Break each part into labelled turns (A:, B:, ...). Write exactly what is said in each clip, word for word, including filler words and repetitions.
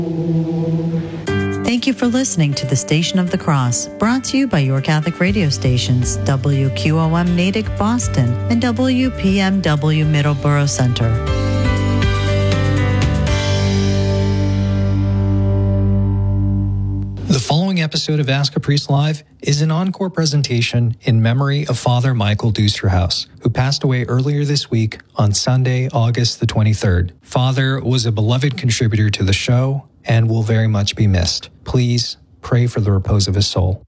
A: Thank you for listening to the Station of the Cross, brought to you by your Catholic radio stations, W Q O M Natick, Boston, and W P M W Middleborough Center.
B: The following episode of Ask a Priest Live is an encore presentation in memory of Father Michael Dusterhouse, who passed away earlier this week on Sunday, August the twenty-third. Father was a beloved contributor to the show and will very much be missed. Please pray for the repose of his soul.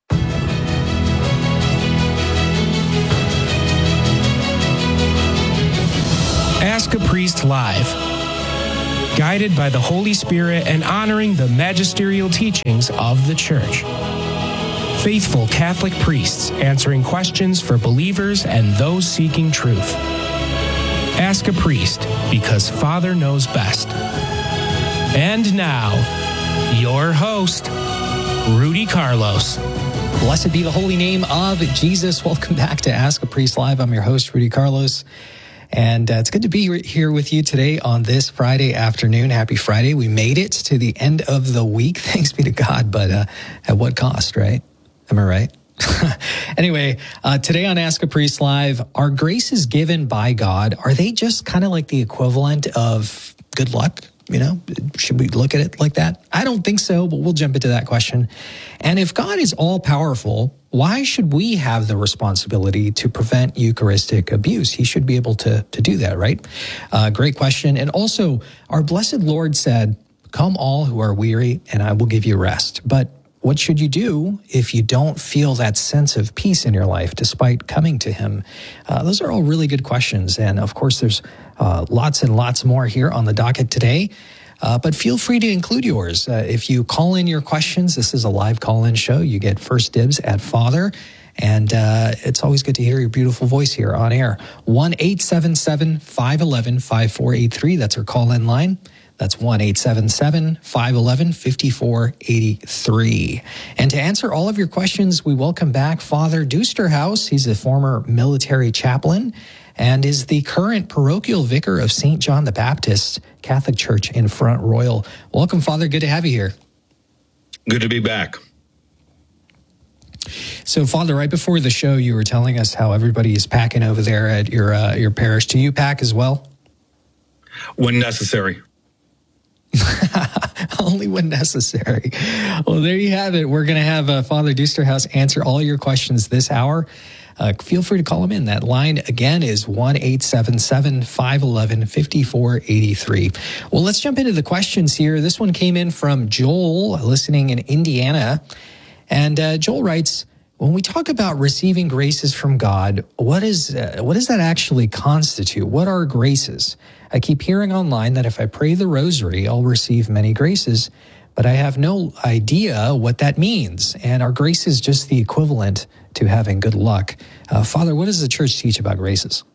C: Ask a Priest Live. Guided by the Holy Spirit and honoring the magisterial teachings of the Church. Faithful Catholic priests answering questions for believers and those seeking truth. Ask a Priest, because Father knows best. And now, your host, Rudy Carlos.
B: Blessed be the holy name of Jesus. Welcome back to Ask a Priest Live. I'm your host, Rudy Carlos. And uh, it's good to be here with you today on this Friday afternoon. Happy Friday. We made it to the end of the week. Thanks be to God. But uh, at what cost, right? Am I right? Anyway, uh, today on Ask a Priest Live, are graces given by God, are they just kind of like the equivalent of good luck? You know, should we look at it like that? I don't think so, but we'll jump into that question. And if God is all powerful, why should we have the responsibility to prevent Eucharistic abuse? He should be able to, to do that, right? Uh, great question. And also, our blessed Lord said, "Come all who are weary, and I will give you rest." But what should you do if you don't feel that sense of peace in your life despite coming to him? Uh, those are all really good questions. And of course, there's uh, lots and lots more here on the docket today. Uh, but feel free to include yours. Uh, if you call in your questions, this is a live call-in show. You get first dibs at Father. And uh, it's always good to hear your beautiful voice here on air. one eight seven seven, five one one, five four eight three. That's our call-in line. That's one eight seven seven, five one one, five four eight three. And to answer all of your questions, we welcome back Father Dusterhouse. He's a former military chaplain and is the current parochial vicar of Saint John the Baptist Catholic Church in Front Royal. Welcome, Father. Good to have you here.
D: Good to be back.
B: So, Father, right before the show, you were telling us how everybody is packing over there at your uh, your parish. Do you pack as well?
D: When necessary.
B: Only when necessary. Well, there you have it. We're going to have uh, Father Dusterhouse answer all your questions this hour. Uh, feel free to call him in. That line, again, is one eight seven seven, five one one, five four eight three. Well, let's jump into the questions here. This one came in from Joel, listening in Indiana. And uh, Joel writes, when we talk about receiving graces from God, what is uh, what does that actually constitute? What are graces? I keep hearing online that if I pray the rosary, I'll receive many graces, but I have no idea what that means. And are graces just the equivalent to having good luck? Uh, Father, what does the church teach about graces?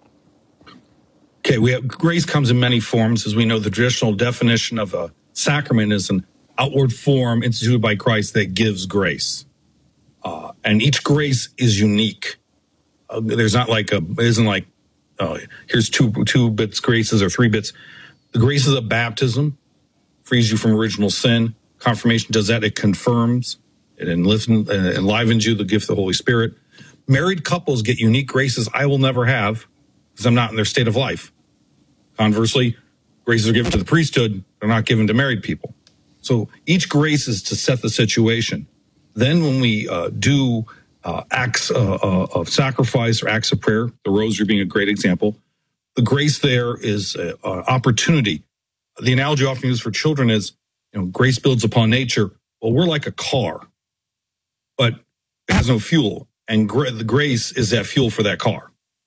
D: Okay, we have grace comes in many forms. As we know, the traditional definition of a sacrament is an outward form instituted by Christ that gives grace. Uh, and each grace is unique. Uh, there's not like a, it isn't like, uh, here's two two bits graces or three bits. The graces of baptism frees you from original sin. Confirmation does that. It confirms, it enlivens, uh, enlivens you, the gift of the Holy Spirit. Married couples get unique graces I will never have because I'm not in their state of life. Conversely, graces are given to the priesthood. They're not given to married people. So each grace is to set the situation. Then when we uh, do uh, acts uh, uh, of sacrifice or acts of prayer, the rosary being a great example, the grace there is an opportunity. The analogy often used for children is, you know, grace builds upon nature. Well, we're like a car, but it has no fuel. And gra- the grace is that fuel for that car.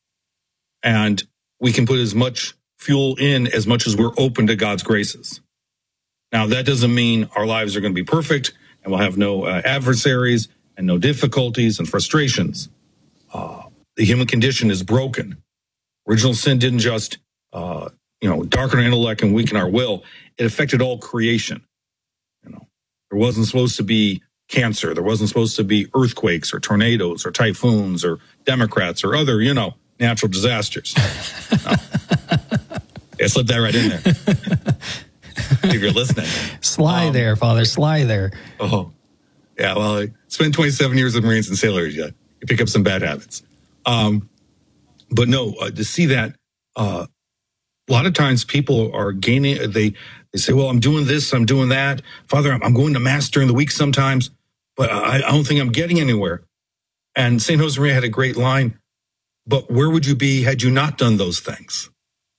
D: And we can put as much fuel in as much as we're open to God's graces. Now, that doesn't mean our lives are going to be perfect and we'll have no uh, adversaries and no difficulties and frustrations. Uh, the human condition is broken. Original sin didn't just, uh, you know, darken our intellect and weaken our will. It affected all creation. You know, there wasn't supposed to be cancer. There wasn't supposed to be earthquakes or tornadoes or typhoons or Democrats or other, you know, natural disasters. No. I slipped that right in there. if you're listening.
B: Sly um, there, Father, sly there.
D: Oh, yeah. Well, I spent twenty-seven years with Marines and sailors. Yeah, you pick up some bad habits. Um, but no, uh, to see that, uh, a lot of times people are gaining. They they say, "Well, I'm doing this, I'm doing that, Father. I'm, I'm going to mass during the week sometimes, but I, I don't think I'm getting anywhere." And Saint Josemaria had a great line. But where would you be had you not done those things?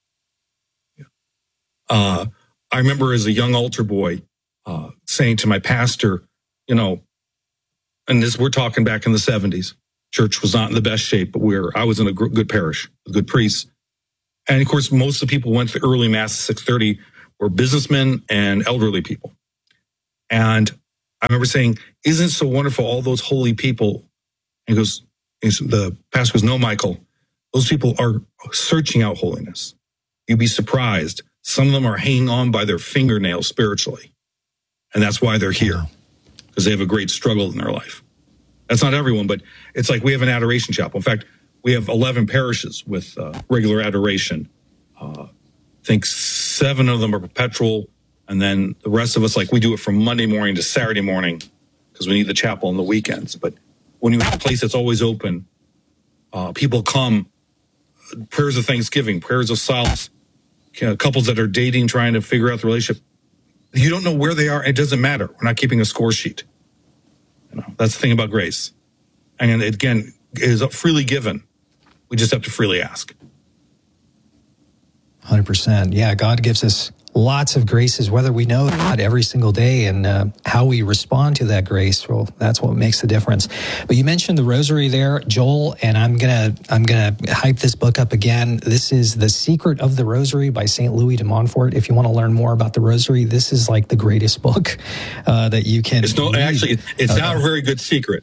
D: Uh, I remember as a young altar boy uh, saying to my pastor, you know, and this we're talking back in the seventies. Church was not in the best shape, but we were, I was in a good parish, with good priests. And of course, most of the people who went to the early mass at six thirty were businessmen and elderly people. And I remember saying, isn't it so wonderful, all those holy people? And he goes, the pastor goes, no, Michael, those people are searching out holiness. You'd be surprised. Some of them are hanging on by their fingernails spiritually. And that's why they're here, because they have a great struggle in their life. That's not everyone, but it's like we have an adoration chapel. In fact, we have eleven parishes with uh, regular adoration. Uh, I think seven of them are perpetual. And then the rest of us, like we do it from Monday morning to Saturday morning because we need the chapel on the weekends. But when you have a place that's always open, uh, people come, prayers of thanksgiving, prayers of solace, you know, couples that are dating, trying to figure out the relationship. You don't know where they are. It doesn't matter. We're not keeping a score sheet. You know, that's the thing about grace. And again, it is freely given. We just have to freely ask.
B: one hundred percent. Yeah, God gives us lots of graces, whether we know that every single day, and uh, how we respond to that grace. Well, that's what makes the difference. But you mentioned the Rosary there, Joel, and I'm gonna I'm gonna hype this book up again. This is The Secret of the Rosary by Saint Louis de Montfort. If you want to learn more about the Rosary, this is like the greatest book uh, that you can.
D: It's no read. Actually, it's uh, not a very good secret.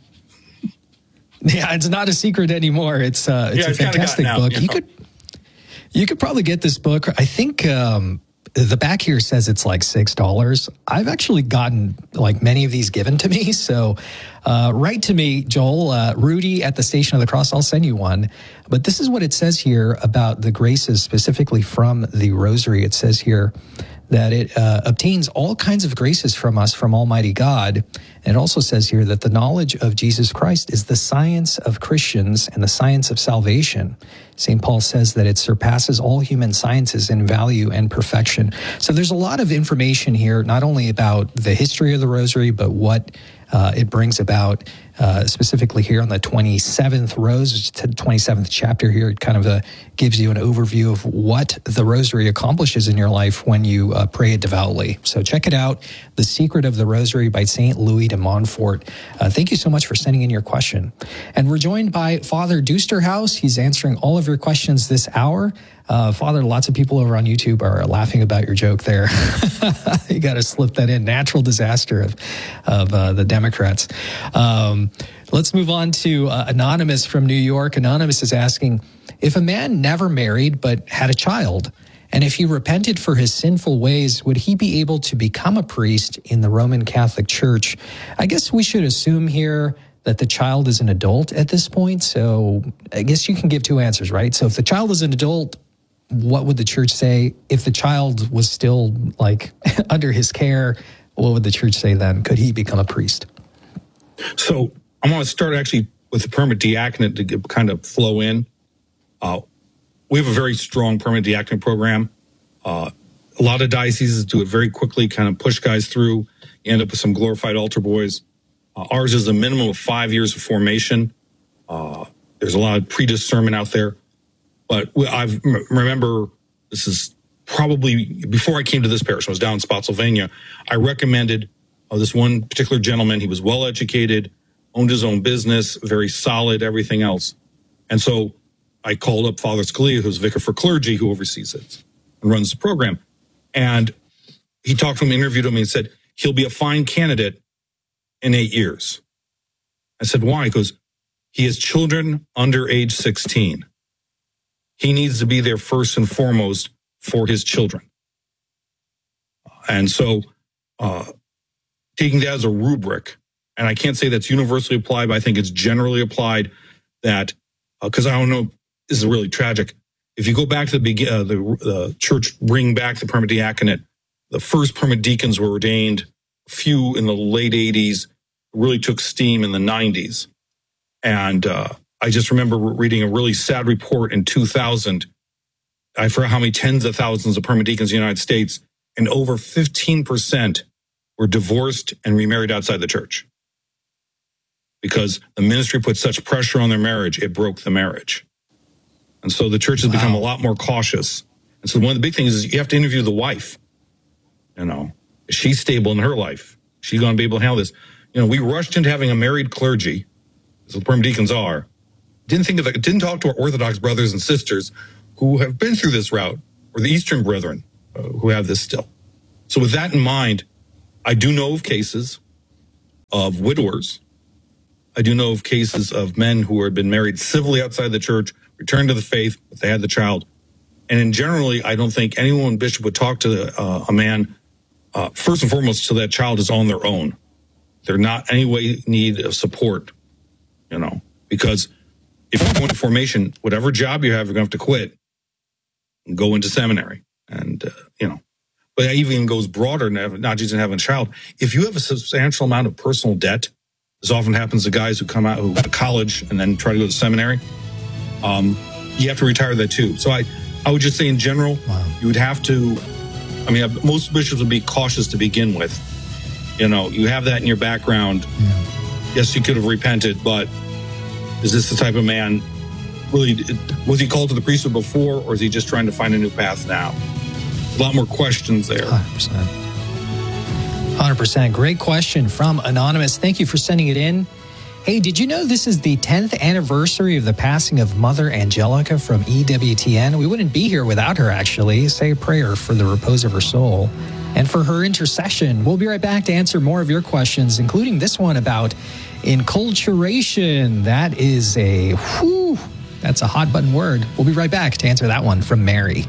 B: Yeah, it's not a secret anymore. It's uh, it's
D: yeah,
B: a
D: it's
B: fantastic
D: out,
B: book.
D: you, know?
B: you could you could probably get this book. I think. Um, The back here says it's like six dollars. I've actually gotten like many of these given to me. So uh, write to me, Joel, uh, Rudy at the Station of the Cross. I'll send you one. But this is what it says here about the graces specifically from the Rosary. It says here that it uh, obtains all kinds of graces from us from Almighty God. And it also says here that the knowledge of Jesus Christ is the science of Christians and the science of salvation. Saint Paul says that it surpasses all human sciences in value and perfection. So there's a lot of information here, not only about the history of the Rosary, but what uh, it brings about, uh, specifically here on the twenty-seventh Rose, the twenty-seventh chapter here. It kind of uh, gives you an overview of what the Rosary accomplishes in your life when you uh, pray it devoutly. So check it out, The Secret of the Rosary by Saint Louis de Montfort. Uh, thank you so much for sending in your question. And we're joined by Father Dusterhouse. He's answering all of your questions this hour. Uh, Father, lots of people over on YouTube are laughing about your joke there. You got to slip that in. Natural disaster of, of uh, the Democrats. Um, let's move on to uh, Anonymous from New York. Anonymous is asking, if a man never married but had a child, and if he repented for his sinful ways, would he be able to become a priest in the Roman Catholic Church? I guess we should assume here that the child is an adult at this point. So I guess you can give two answers, right? So if the child is an adult, what would the church say? If the child was still like under his care, what would the church say then? Could he become a priest?
D: So I want to start actually with the permanent diaconate to get, kind of flow in. Uh, we have a very strong permanent diaconate program. Uh, a lot of dioceses do it very quickly, kind of push guys through. You end up with some glorified altar boys. Uh, ours is a minimum of five years of formation. Uh, there's a lot of pre-discernment out there. But I remember, this is probably before I came to this parish, I was down in Spotsylvania, I recommended uh, this one particular gentleman. He was well-educated, owned his own business, very solid, everything else. And so I called up Father Scalia, who's vicar for clergy, who oversees it and runs the program. And he talked to him, interviewed him, and he said, he'll be a fine candidate in eight years. I said, why? He goes, he has children under age sixteen. He needs to be there first and foremost for his children. And so uh, taking that as a rubric, and I can't say that's universally applied, but I think it's generally applied that, because uh, I don't know, this is really tragic. If you go back to the begin, uh, the, the church bring back the permanent diaconate, the first permanent deacons were ordained, a few in the late eighties, really took steam in the nineties. And uh, I just remember reading a really sad report in two thousand. I forgot how many tens of thousands of permanent deacons in the United States, and over fifteen percent were divorced and remarried outside the church. Because the ministry put such pressure on their marriage, it broke the marriage. And so the church has wow. become a lot more cautious. And so one of the big things is you have to interview the wife. You know, is she stable in her life? Is she going to be able to handle this? You know, we rushed into having a married clergy, as the permanent deacons are. Didn't think of it, didn't talk to our Orthodox brothers and sisters who have been through this route, or the Eastern brethren uh, who have this still. So with that in mind, I do know of cases of widowers. I do know of cases of men who had been married civilly outside the church, returned to the faith, but they had the child. And in generally, I don't think anyone, Bishop, would talk to uh, a man, uh, first and foremost, till that child is on their own. They're not any way need of support, you know, because if you're going to formation, whatever job you have, you're going to have to quit and go into seminary. And, uh, you know, but it even goes broader, not just in having a child. If you have a substantial amount of personal debt, as often happens to guys who come out who go to college and then try to go to seminary, um, you have to retire that too. So I, I would just say in general, wow. you would have to, I mean, most bishops would be cautious to begin with. You know, you have that in your background. Yeah. Yes, you could have repented, but is this the type of man, really, was he called to the priesthood before, or is he just trying to find a new path now? A lot more questions there.
B: one hundred percent. one hundred percent. Great question from Anonymous. Thank you for sending it in. Hey, did you know this is the tenth anniversary of the passing of Mother Angelica from E W T N? We wouldn't be here without her, actually. Say a prayer for the repose of her soul and for her intercession. We'll be right back to answer more of your questions, including this one about enculturation. That is a, whew, that's a hot button word. We'll be right back to answer that one from Mary.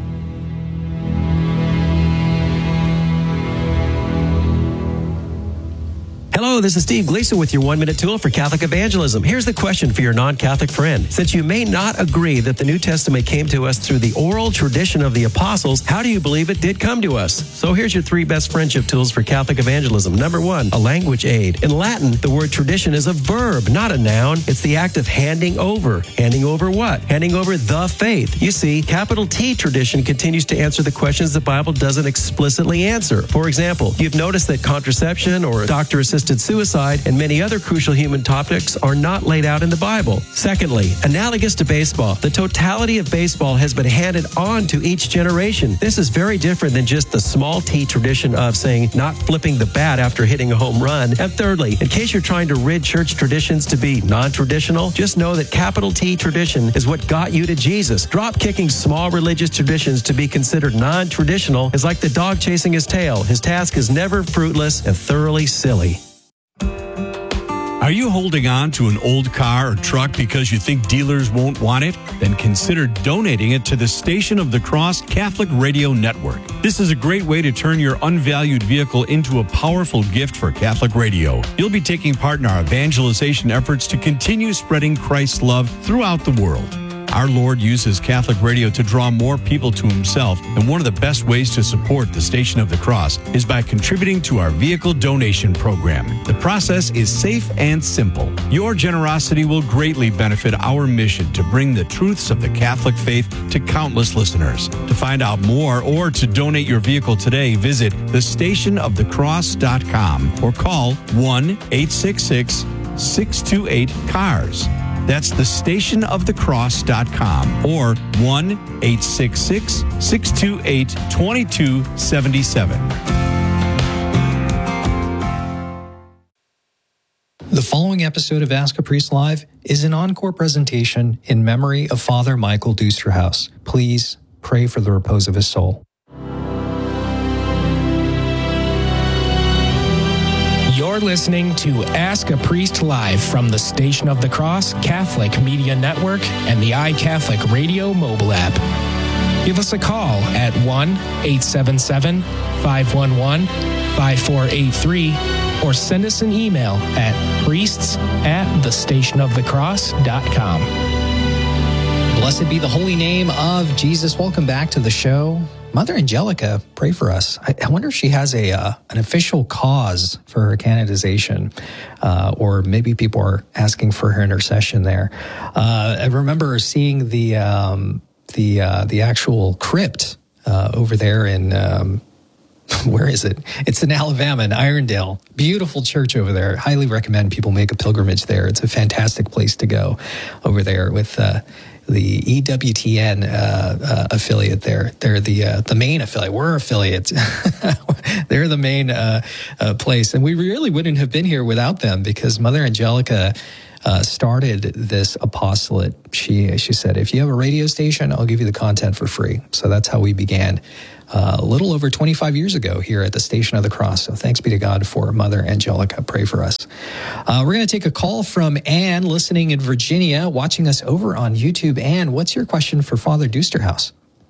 E: Hello, this is Steve Gleason with your one-minute tool for Catholic evangelism. Here's the question for your non-Catholic friend. Since you may not agree that the New Testament came to us through the oral tradition of the apostles, how do you believe it did come to us? So here's your three best friendship tools for Catholic evangelism. Number one, a language aid. In Latin, the word tradition is a verb, not a noun. It's the act of handing over. Handing over what? Handing over the faith. You see, capital T tradition continues to answer the questions the Bible doesn't explicitly answer. For example, you've noticed that contraception or doctor-assisted suicide and many other crucial human topics are not laid out in the Bible. Secondly, analogous to baseball, the totality of baseball has been handed on to each generation. This is very different than just the small T tradition of saying not flipping the bat after hitting a home run. And thirdly, in case you're trying to rid church traditions to be non-traditional, just know that capital T tradition is what got you to Jesus. Drop kicking small religious traditions to be considered non-traditional is like the dog chasing his tail. His task is never fruitless and thoroughly silly.
F: Are you holding on to an old car or truck because you think dealers won't want it? Then consider donating it to the Station of the Cross Catholic Radio Network. This is a great way to turn your unvalued vehicle into a powerful gift for Catholic radio. You'll be taking part in our evangelization efforts to continue spreading Christ's love throughout the world. Our Lord uses Catholic radio to draw more people to himself, and one of the best ways to support the Station of the Cross is by contributing to our vehicle donation program. The process is safe and simple. Your generosity will greatly benefit our mission to bring the truths of the Catholic faith to countless listeners. To find out more or to donate your vehicle today, visit the station of the cross dot com or call one eight six six, six two eight, C A R S. That's the station of the cross dot com or one eight six six, six two eight, two two seven seven.
B: The following episode of Ask a Priest Live is an encore presentation in memory of Father Michael Dusterhouse. Please pray for the repose of his soul.
C: You're listening to Ask a Priest Live from the Station of the Cross Catholic Media Network and the iCatholic Radio mobile app. Give us a call at one eight seven seven, five one one, five four eight three or send us an email at priests at the station of the cross dot com.
B: Blessed be the holy name of Jesus. Welcome back to the show. Mother Angelica, pray for us. I, I wonder if she has a uh, an official cause for her canonization, uh, or maybe people are asking for her intercession there. Uh, I remember seeing the um, the uh, the actual crypt uh, over there in. Um, Where is it? It's in Alabama, in Irondale. Beautiful church over there. Highly recommend people make a pilgrimage there. It's a fantastic place to go over there with uh, the E W T N uh, uh, affiliate there. They're the uh, the main affiliate. We're affiliates. They're the main uh, uh, place. And we really wouldn't have been here without them, because Mother Angelica uh, started this apostolate. She, she said, if you have a radio station, I'll give you the content for free. So that's how we began. Uh, a little over twenty-five years ago here at the Station of the Cross. So thanks be to God for Mother Angelica. Pray for us. Uh, we're going to take a call from Ann, listening in Virginia, watching us over on YouTube. Ann, what's your question for Father Dusterhouse?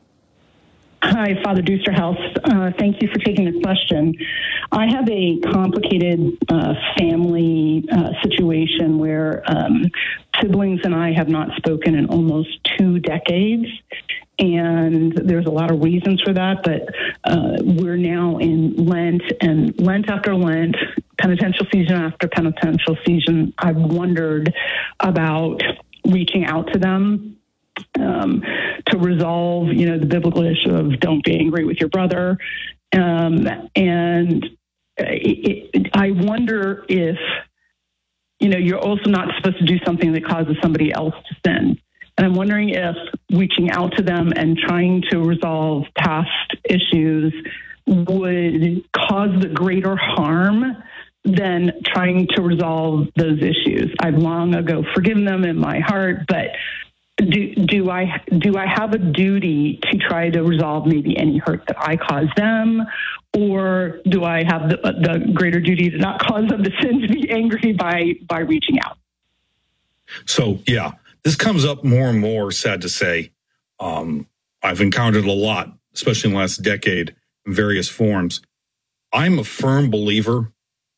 G: Hi, Father Dusterhouse. Uh, thank you for taking the question. I have a complicated uh, family uh, situation where um, siblings and I have not spoken in almost two decades. And there's a lot of reasons for that, but uh, we're now in Lent, and Lent after Lent, penitential season after penitential season, I've wondered about reaching out to them um, to resolve, you know, the biblical issue of don't be angry with your brother. Um, and it, it, I wonder if, you know, you're also not supposed to do something that causes somebody else to sin. And I'm wondering if reaching out to them and trying to resolve past issues would cause the greater harm than trying to resolve those issues. I've long ago forgiven them in my heart, but do, do I do I have a duty to try to resolve maybe any hurt that I caused them, or do I have the, the greater duty to not cause them to sin, to be angry by by reaching out?
D: So, yeah. This comes up more and more, sad to say. Um, I've encountered a lot, especially in the last decade, in various forms. I'm a firm believer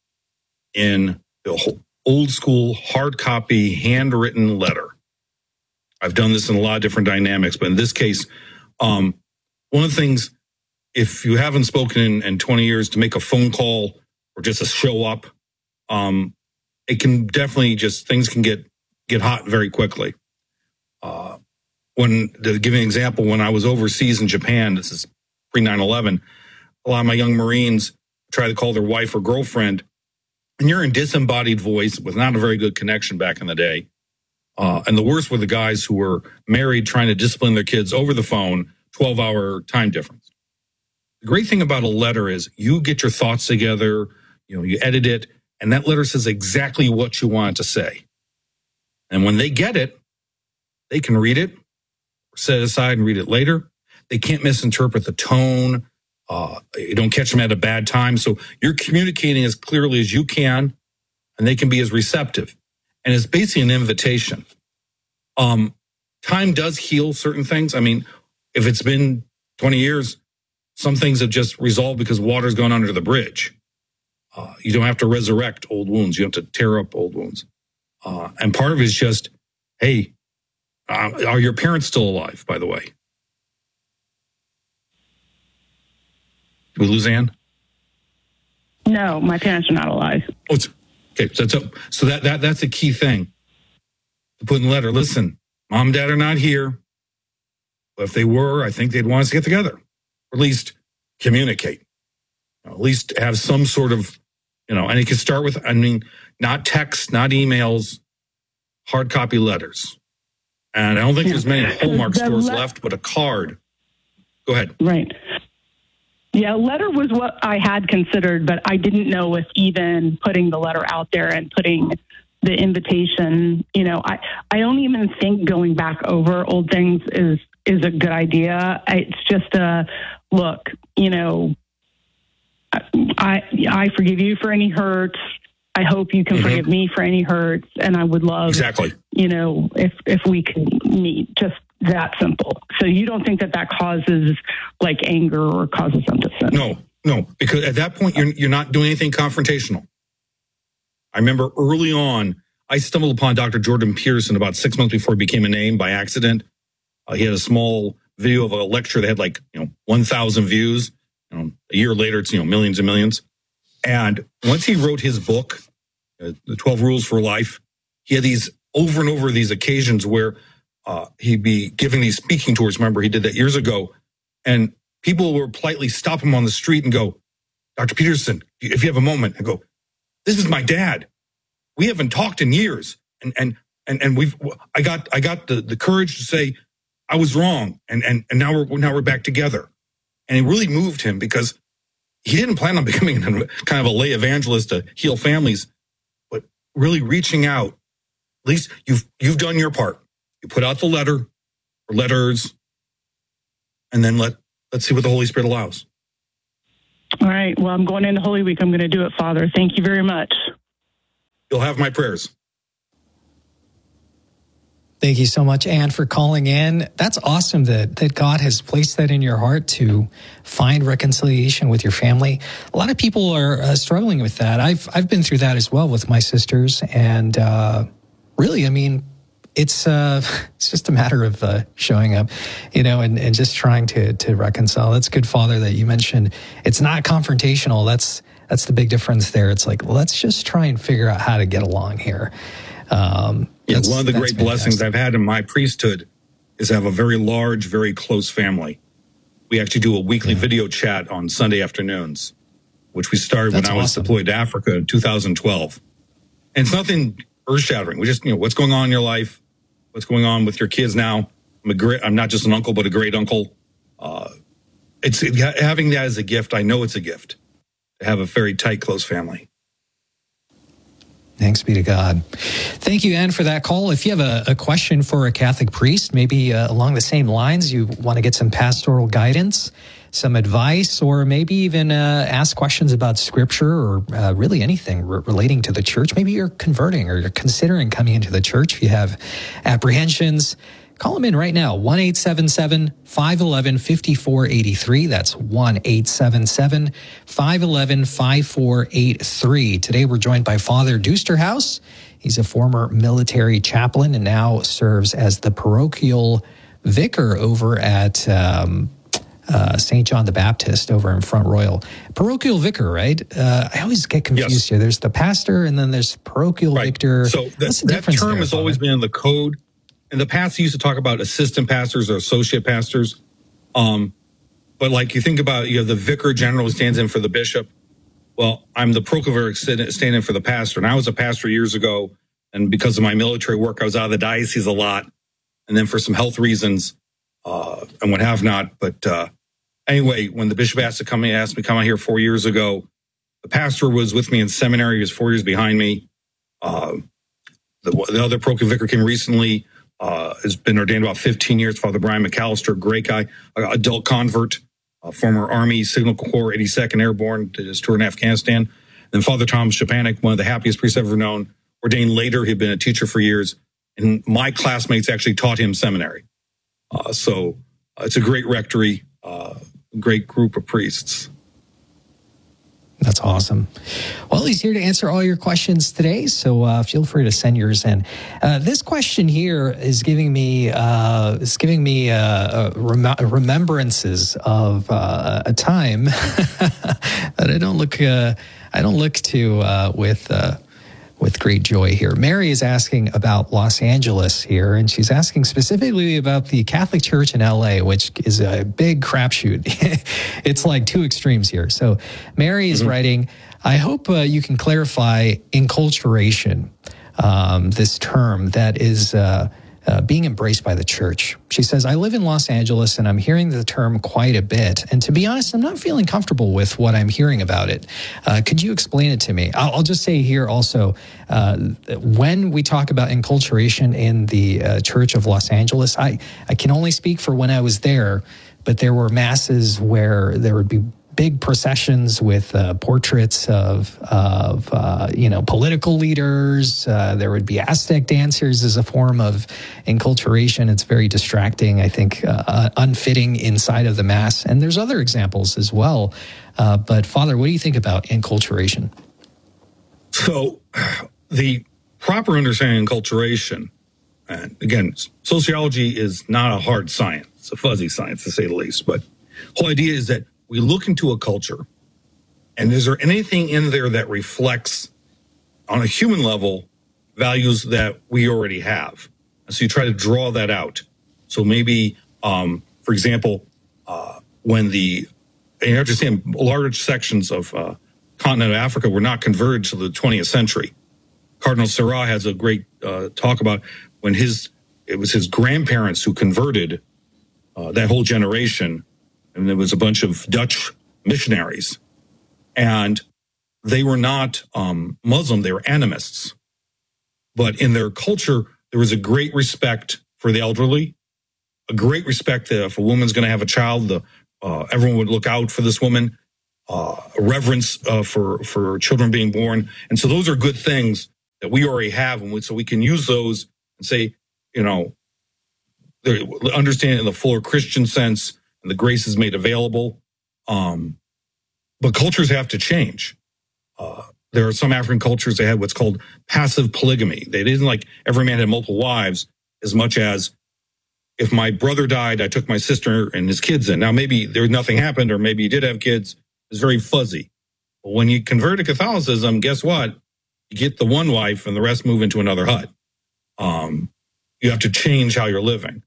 D: in the old school, hard copy, handwritten letter. I've done this in a lot of different dynamics, but in this case, um, one of the things, if you haven't spoken in, in twenty years, to make a phone call or just to show up, um, it can definitely just, things can get get hot very quickly. Uh, when, to give you an example, when I was overseas in Japan, this is pre nine eleven, a lot of my young Marines try to call their wife or girlfriend, and you're in disembodied voice with not a very good connection back in the day. Uh, and the worst were the guys who were married trying to discipline their kids over the phone, twelve hour time difference. The great thing about a letter is you get your thoughts together, you know, you edit it, and that letter says exactly what you want it to say. And when they get it, they can read it, set it aside and read it later. They can't misinterpret the tone. Uh, you don't catch them at a bad time. So you're communicating as clearly as you can, and they can be as receptive. And it's basically an invitation. Um, time does heal certain things. I mean, if it's been twenty years, some things have just resolved because water's gone under the bridge. Uh, you don't have to resurrect old wounds. You have to tear up old wounds. Uh, and part of it is just, hey, uh, are your parents still alive, by the way? Did we lose Ann?
G: No, my parents are not alive.
D: Oh, it's, okay, so, so, so that, that that's a key thing to put in the letter. Listen, mom and dad are not here. But if they were, I think they'd want us to get together, or at least communicate, you know, at least have some sort of, you know, and it could start with, I mean, not texts, not emails, hard copy letters. And I don't think there's many Hallmark
G: The
D: stores
G: le-
D: left, but a card. Go ahead.
G: Right. Yeah, letter was what I had considered, but I didn't know if even putting the letter out there and putting the invitation, you know, I, I don't even think going back over old things is, is a good idea. It's just a, look, you know, I, I forgive you for any hurts. I hope you can mm-hmm. forgive me for any hurts. And I would love,
D: exactly.
G: you know, if, if we could meet, just that simple. So you don't think that that causes like anger or causes them to sin?
D: No, no, because at that point, you're, you're not doing anything confrontational. I remember early on, I stumbled upon Doctor Jordan Peterson about six months before he became a name by accident. Uh, he had a small video of a lecture that had like, you know, one thousand views. You know, a year later, it's, you know, millions and millions. And once he wrote his book, uh, The twelve Rules for Life, he had these over and over these occasions where uh, he'd be giving these speaking tours. Remember, he did that years ago. And people would politely stop him on the street and go, Doctor Peterson, if you have a moment, and go, this is my dad. We haven't talked in years. And, and, and, and we've, I got, I got the, the courage to say I was wrong. And, and, and now we're, now we're back together. And it really moved him because he didn't plan on becoming kind of a lay evangelist to heal families, but really reaching out. At least you've, you've done your part. You put out the letter or letters, and then let, let's see what the Holy Spirit allows.
G: All right. Well, I'm going into Holy Week. I'm going to do it, Father. Thank you very much.
D: You'll have my prayers.
B: Thank you so much, Anne, for calling in. That's awesome that, that God has placed that in your heart to find reconciliation with your family. A lot of people are uh, struggling with that. I've I've been through that as well with my sisters. And uh, really, I mean, it's uh, it's just a matter of uh, showing up, you know, and, and just trying to to reconcile. That's good, Father, that you mentioned. It's not confrontational. That's that's the big difference there. It's like, let's just try and figure out how to get along here. Um,
D: yeah, one of the great blessings I've had in my priesthood is to have a very large, very close family. We actually do a weekly yeah. video chat on Sunday afternoons, which we started that's when I was awesome. deployed to Africa in two thousand twelve. And it's nothing earth-shattering. We just, you know, what's going on in your life? What's going on with your kids now? I'm a great, I'm not just an uncle, but a great uncle. Uh, it's it, having that as a gift. I know it's a gift to have a very tight, close family.
B: Thanks be to God. Thank you, Anne, for that call. If you have a, a question for a Catholic priest, maybe uh, along the same lines, you want to get some pastoral guidance, some advice, or maybe even uh, ask questions about Scripture or uh, really anything re- relating to the church. Maybe you're converting or you're considering coming into the church. If you have apprehensions, call them in right now, one eight seven seven, five one one, five four eight three. That's one eight seven seven, five one one, five four eight three. Today we're joined by Father Dusterhouse. He's a former military chaplain and now serves as the parochial vicar over at um, uh, Saint John the Baptist over in Front Royal. Parochial vicar, right? Uh, I always get confused yes. here. There's the pastor and then there's parochial
D: right.
B: victor.
D: So that, that term there, has Father? always been in the code. In the past, he used to talk about assistant pastors or associate pastors. Um, but like you think about, you have the vicar general who stands in for the bishop. Well, I'm the proconsul standing in for the pastor. And I was a pastor years ago. And because of my military work, I was out of the diocese a lot. And then for some health reasons, uh, and what have not. But uh, anyway, when the bishop asked to come in, asked me to come out here four years ago, the pastor was with me in seminary. He was four years behind me. Uh, the, the other proconsul vicar came recently. Uh, has been ordained about fifteen years. Father Brian McAllister, great guy, uh, adult convert, uh, former Army Signal Corps, eighty-second Airborne, did his tour in Afghanistan. Then Father Thomas Shapanik, one of the happiest priests I've ever known, ordained later. He'd been a teacher for years. And my classmates actually taught him seminary. Uh, so uh, it's a great rectory, uh, great group of priests.
B: That's awesome. Well, he's here to answer all your questions today, so uh, feel free to send yours in. Uh, this question here is giving me uh, is giving me uh, rem- remembrances of uh, a time that I don't look uh, I don't look to uh, with. Uh, with great joy here. Mary is asking about Los Angeles here, and she's asking specifically about the Catholic Church in L A, which is a big crapshoot. It's like two extremes here. So Mary is mm-hmm. writing, I hope uh, you can clarify enculturation, um, this term that is uh, uh, being embraced by the church. She says, I live in Los Angeles and I'm hearing the term quite a bit. And to be honest, I'm not feeling comfortable with what I'm hearing about it. Uh, could you explain it to me? I'll, I'll just say here also, uh, when we talk about enculturation in the uh, Church of Los Angeles, I, I can only speak for when I was there, but there were masses where there would be big processions with uh, portraits of, of uh, you know, political leaders. Uh, there would be Aztec dancers as a form of enculturation. It's very distracting, I think, uh, unfitting inside of the Mass. And there's other examples as well. Uh, but Father, what do you think about enculturation?
D: So the proper understanding of enculturation, And again, sociology is not a hard science. It's a fuzzy science, to say the least. But the whole idea is that we look into a culture, and is there anything in there that reflects, on a human level, values that we already have? And so you try to draw that out. So maybe, um, for example, uh, when the, you understand, large sections of uh, continent of Africa were not converted to the twentieth century. Cardinal Sarah has a great uh, talk about when his, it was his grandparents who converted uh, that whole generation. And there was a bunch of Dutch missionaries. And they were not um, Muslim, they were animists. But in their culture, there was a great respect for the elderly, a great respect that if a woman's going to have a child, the, uh, everyone would look out for this woman, uh, a reverence uh, for, for children being born. And so those are good things that we already have. And we, so we can use those and say, you know, understand it in the fuller Christian sense, and the grace is made available. Um, but cultures have to change. Uh, there are some African cultures that had what's called passive polygamy. They didn't like every man had multiple wives as much as if my brother died, I took my sister and his kids in. Now, maybe there nothing happened, or maybe he did have kids. It's very fuzzy. But when you convert to Catholicism, guess what? You get the one wife and the rest move into another hut. Um, you have to change how you're living.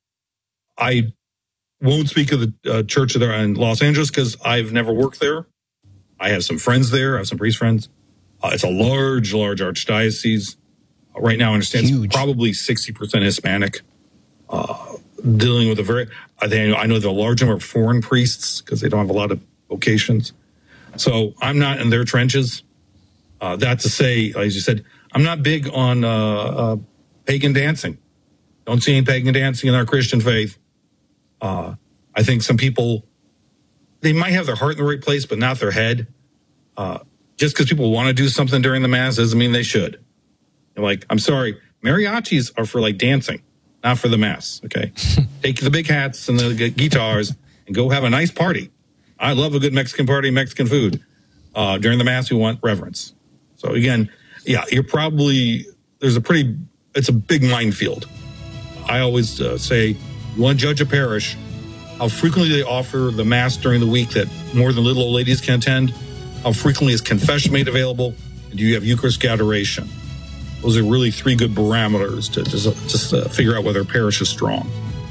D: I won't speak of the uh, church there in Los Angeles because I've never worked there. I have some friends there. I have some priest friends. Uh, it's a large, large archdiocese. Uh, right now, I understand Huge. It's probably sixty percent Hispanic. Uh, dealing with a very, I think I know there are a large number of foreign priests because they don't have a lot of vocations. So I'm not in their trenches. Uh, that to say, as you said, I'm not big on uh, uh, pagan dancing. Don't see any pagan dancing in our Christian faith. Uh, I think some people, they might have their heart in the right place, but not their head. Uh, just because people want to do something during the Mass doesn't mean they should. You're like, I'm sorry, mariachis are for like dancing, not for the Mass, okay? Take the big hats and the guitars and go have a nice party. I love a good Mexican party, Mexican food. Uh, during the Mass, we want reverence. So again, yeah, you're probably, there's a pretty, it's a big minefield. I always uh, say, you want to judge a parish, how frequently they offer the Mass during the week that more than little old ladies can attend, how frequently is confession made available, and do you have Eucharistic adoration? Those are really three good barometers to just, just uh, figure out whether a parish is strong.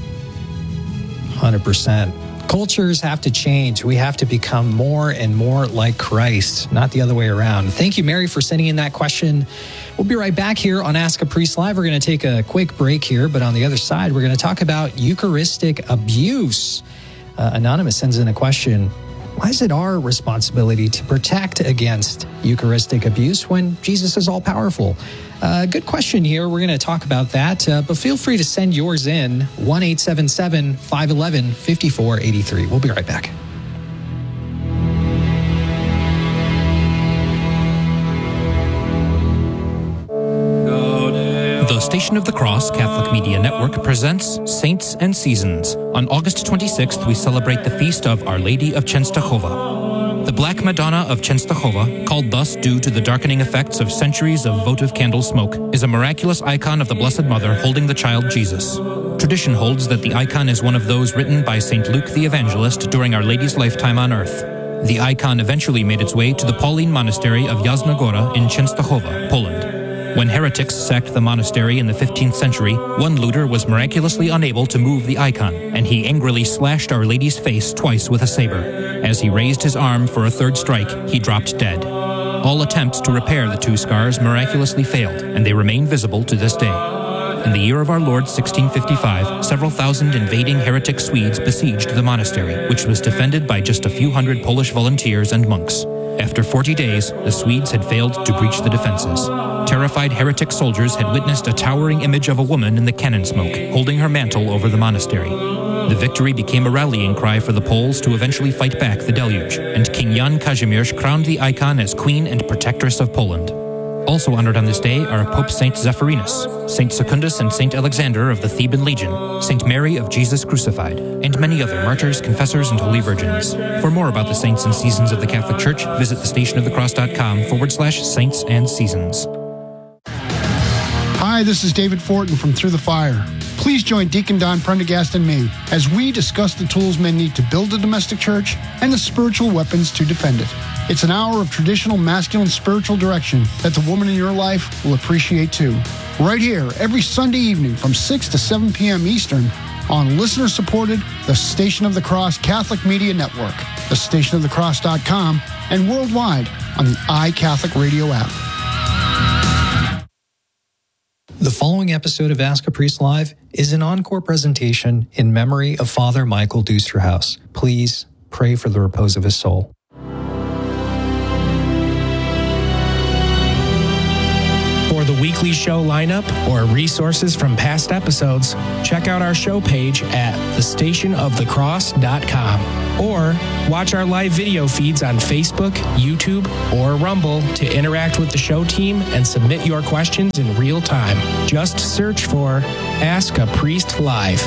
B: one hundred percent. Cultures have to change. We have to become more and more like Christ, not the other way around. Thank you, Mary, for sending in that question. We'll be right back here on Ask a Priest Live. We're going to take a quick break here, but on the other side, we're going to talk about Eucharistic abuse. Uh, Anonymous sends in a question. Why is it our responsibility to protect against Eucharistic abuse when Jesus is all powerful? Uh, good question here. We're going to talk about that, uh, but feel free to send yours in one eight seven seven, five one one, five four eight three. We'll be right back.
H: The Station of the Cross Catholic Media Network presents Saints and Seasons. On August twenty-sixth, we celebrate the feast of Our Lady of Częstochowa. The Black Madonna of Częstochowa, called thus due to the darkening effects of centuries of votive candle smoke, is a miraculous icon of the Blessed Mother holding the child Jesus. Tradition holds that the icon is one of those written by Saint Luke the Evangelist during Our Lady's lifetime on earth. The icon eventually made its way to the Pauline monastery of Jasna Góra in Częstochowa, Poland. When heretics sacked the monastery in the fifteenth century, one looter was miraculously unable to move the icon, and he angrily slashed Our Lady's face twice with a saber. As he raised his arm for a third strike, he dropped dead. All attempts to repair the two scars miraculously failed, and they remain visible to this day. In the year of our Lord sixteen fifty-five, several thousand invading heretic Swedes besieged the monastery, which was defended by just a few hundred Polish volunteers and monks. After forty days, the Swedes had failed to breach the defenses. Terrified heretic soldiers had witnessed a towering image of a woman in the cannon smoke, holding her mantle over the monastery. The victory became a rallying cry for the Poles to eventually fight back the deluge, and King Jan Kazimierz crowned the icon as Queen and Protectress of Poland. Also honored on this day are Pope Saint Zephyrinus, Saint Secundus and Saint Alexander of the Theban Legion, Saint Mary of Jesus Crucified, and many other martyrs, confessors, and holy virgins. For more about the saints and seasons of the Catholic Church, visit thestationofthecross.com forward slash saints and seasons.
I: Hi, Hi, this is David Fortin from Through the Fire. Please join Deacon Don Prendergast and me as we discuss the tools men need to build a domestic church and the spiritual weapons to defend it. It's an hour of traditional masculine spiritual direction that the woman in your life will appreciate too. Right here, every Sunday evening from six to seven p.m. Eastern on listener-supported The Station of the Cross Catholic Media Network, the station of the cross dot com, and worldwide on the iCatholic Radio app.
B: The following episode of Ask a Priest Live is an encore presentation in memory of Father Michael Dusterhouse. Please pray for the repose of his soul.
C: For the weekly show lineup or resources from past episodes, check out our show page at the station of the cross dot com or watch our live video feeds on Facebook, YouTube, or Rumble to interact with the show team and submit your questions in real time. Just search for Ask a Priest Live.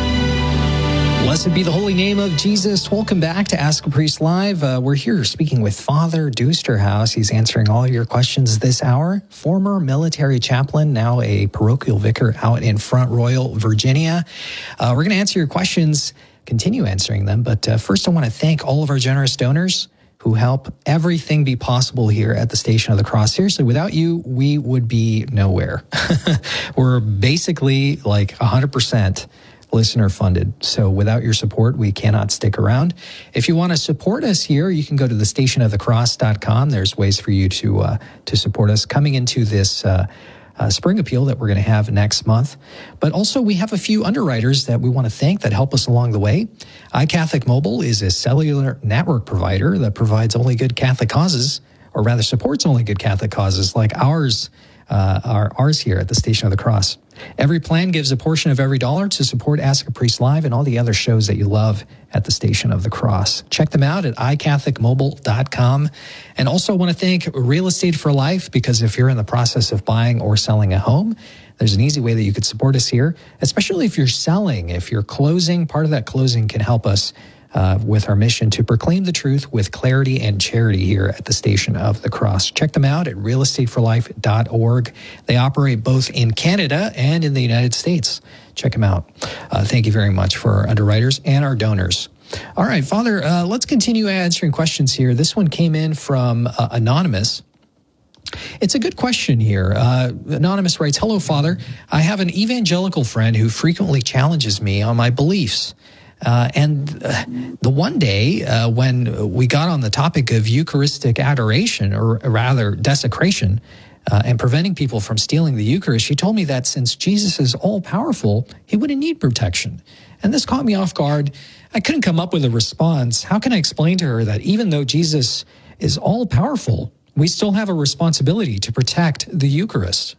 B: Blessed be the holy name of Jesus. Welcome back to Ask a Priest Live. Uh, we're here speaking with Father Dusterhouse. He's answering all of your questions this hour. Former military chaplain, now a parochial vicar out in Front Royal, Virginia. Uh, we're going to answer your questions, continue answering them. But uh, first, I want to thank all of our generous donors who help everything be possible here at the Station of the Cross. Seriously, without you, we would be nowhere. We're basically like one hundred percent listener funded. So without your support, we cannot stick around. If you want to support us here, you can go to the station of the cross dot com. There's ways for you to uh, to support us coming into this uh, uh, spring appeal that we're going to have next month. But also we have a few underwriters that we want to thank that help us along the way. iCatholic Mobile is a cellular network provider that provides only good Catholic causes, or rather supports only good Catholic causes like ours, uh, our, ours here at the Station of the Cross. Every plan gives a portion of every dollar to support Ask a Priest Live and all the other shows that you love at the Station of the Cross. Check them out at i catholic mobile dot com. And also want to thank Real Estate for Life, because if you're in the process of buying or selling a home, there's an easy way that you could support us here, especially if you're selling. If you're closing, part of that closing can help us Uh, with our mission to proclaim the truth with clarity and charity here at the Station of the Cross. Check them out at real estate for life dot org. They operate both in Canada and in the United States. Check them out. Uh, thank you very much for our underwriters and our donors. All right, Father, uh, let's continue answering questions here. This one came in from uh, Anonymous. It's a good question here. Uh, Anonymous writes, "Hello, Father. I have an evangelical friend who frequently challenges me on my beliefs. Uh, and uh, the one day uh, when we got on the topic of Eucharistic adoration, or rather desecration, uh, and preventing people from stealing the Eucharist, she told me that since Jesus is all-powerful, he wouldn't need protection. And this caught me off guard. I couldn't come up with a response. How can I explain to her that even though Jesus is all-powerful, we still have a responsibility to protect the Eucharist?"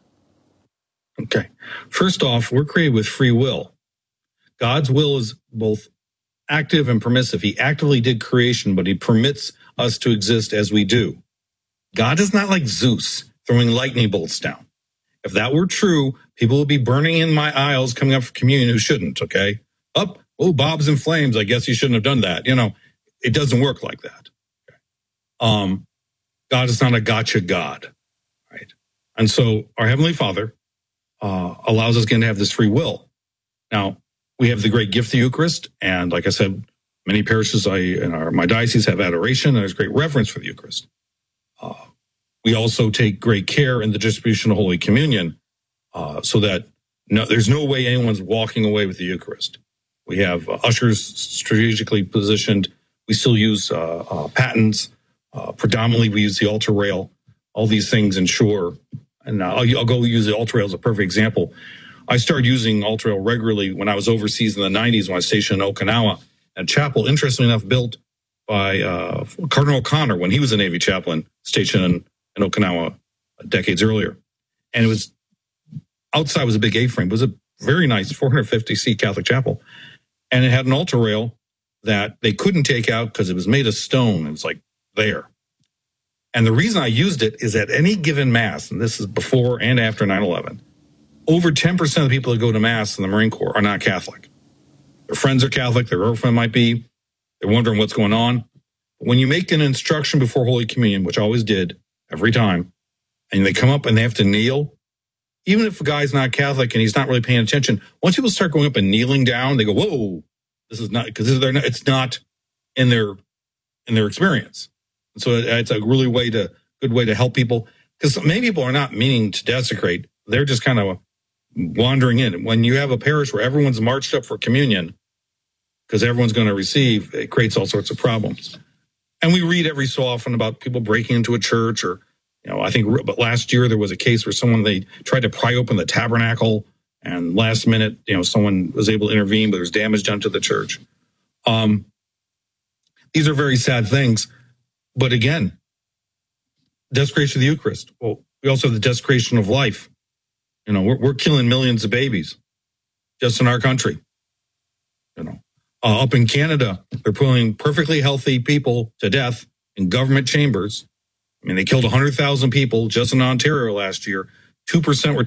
D: Okay. First off, we're created with free will. God's will is both active and permissive. He actively did creation, but he permits us to exist as we do. God is not like Zeus throwing lightning bolts down. If that were true, people would be burning in my aisles coming up for communion who shouldn't, okay? Up, oh, Bob's in flames. I guess you shouldn't have done that. You know, it doesn't work like that. Okay. Um, God is not a gotcha God, right? And so our Heavenly Father uh, allows us again to have this free will. Now, we have the great gift of the Eucharist, and like I said, many parishes I in our my diocese have adoration, and there's great reverence for the Eucharist. Uh, we also take great care in the distribution of Holy Communion, uh, so that no, there's no way anyone's walking away with the Eucharist. We have uh, ushers strategically positioned. We still use uh, uh, patens. Uh, predominantly, we use the altar rail. All these things ensure, and uh, I'll, I'll go use the altar rail as a perfect example. I started using altar rail regularly when I was overseas in the nineties when I was stationed in Okinawa. A chapel, interestingly enough, built by uh, Cardinal O'Connor when he was a Navy chaplain stationed in, in Okinawa decades earlier. And it was, outside was a big A-frame. It was a very nice four hundred fifty seat Catholic chapel. And it had an altar rail that they couldn't take out because it was made of stone. It was like there. And the reason I used it is at any given Mass, and this is before and after nine eleven, over ten percent of the people that go to Mass in the Marine Corps are not Catholic. Their friends are Catholic, their girlfriend might be. They're wondering what's going on. When you make an instruction before Holy Communion, which I always did every time, and they come up and they have to kneel, even if a guy's not Catholic and he's not really paying attention, once people start going up and kneeling down, they go, whoa, this is not, because they're not, it's not in their, in their experience. And so it's a really way to, good way to help people, because many people are not meaning to desecrate. They're just kind of wandering in. When you have a parish where everyone's marched up for communion, because everyone's going to receive, it creates all sorts of problems. And we read every so often about people breaking into a church, or, you know, I think, but last year there was a case where someone, they tried to pry open the tabernacle, and last minute, you know, someone was able to intervene, but there's damage done to the church. Um, these are very sad things. But again, desecration of the Eucharist. Well, we also have the desecration of life. You know, we're, we're killing millions of babies just in our country. You know, uh, up in Canada, they're putting perfectly healthy people to death in government chambers. I mean, they killed one hundred thousand people just in Ontario last year. two percent were